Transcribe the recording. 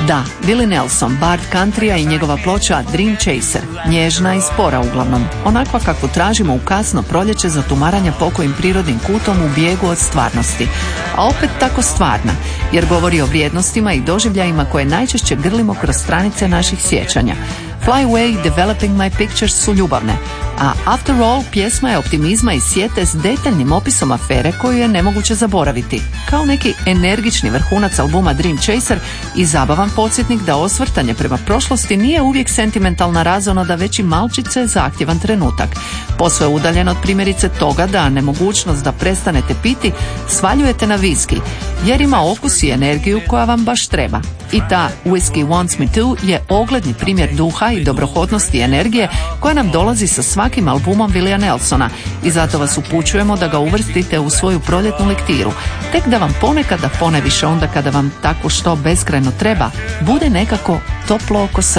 Da, Willie Nelson, bard countrya i njegova ploča Dream Chaser, nježna i spora uglavnom, onakva kakvu tražimo u kasno proljeće za tumaranja pokojim prirodnim kutom u bijegu od stvarnosti, a opet tako stvarna, jer govori o vrijednostima i doživljajima koje najčešće grlimo kroz stranice naših sjećanja. Fly Away i Developing My Pictures su ljubavne, a After All pjesma je optimizma i sjete s detaljnim opisom afere koju je nemoguće zaboraviti. Kao neki energični vrhunac albuma Dream Chaser i zabavan podsjetnik da osvrtanje prema prošlosti nije uvijek sentimentalna razonoda, već i malčice zahtjevan trenutak. Posve udaljen od primjerice toga da nemogućnost da prestanete piti svaljujete na viski, jer ima okus i energiju koja vam baš treba. I ta Whiskey Wants Me To je ogledni primjer duha i dobrohotnosti energije koja nam dolazi sa svakim albumom Willia Nelsona i zato vas upućujemo da ga uvrstite u svoju proljetnu lektiru, tek da vam ponekad, a poneviše onda kada vam tako što beskrajno treba, bude nekako toplo oko srca.